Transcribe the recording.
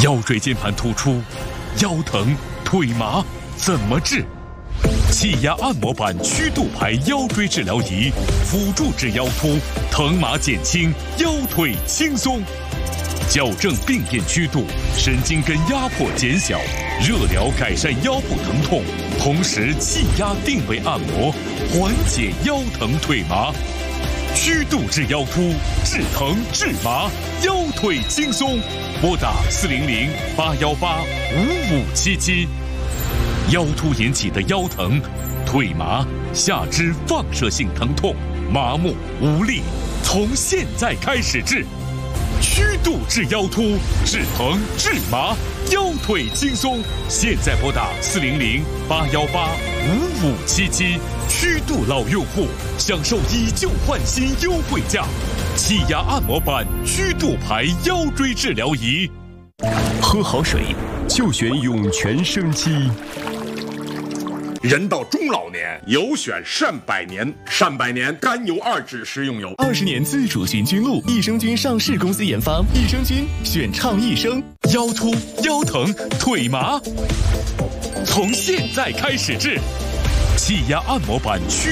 腰椎间盘突出、腰疼、腿麻怎么治？气压按摩板曲度牌腰椎治疗仪，辅助治腰突，疼麻减轻，腰腿轻松。矫正病变曲度，神经根压迫减小，热疗改善腰部疼痛，同时气压定位按摩，缓解腰疼腿麻。曲度治腰突，治疼治麻，腰腿轻松。拨打400-818-5577。腰突引起的腰疼、腿麻、下肢放射性疼痛、麻木无力，从现在开始治。曲度治腰突，治疼治麻，腰腿轻松。现在拨打400-818-5577。曲度老用户享受以旧换新优惠价，气压按摩板曲度牌腰椎治疗仪。 喝好水就选涌泉生机。 人到中老年，有选善百年。善百年甘油2酯食用油 ，20年自主寻菌露，益生菌上市公司研发，益生菌选畅益生。 腰突、腰疼、腿麻，从现在开始治。气压按摩板曲